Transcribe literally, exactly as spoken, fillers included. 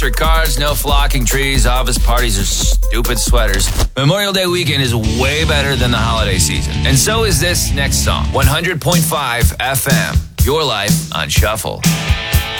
or cards, no flocking trees, office parties, or stupid sweaters, Memorial Day weekend is way better than the holiday season. And so is this next song. one hundred point five F M, your life on Shuffle.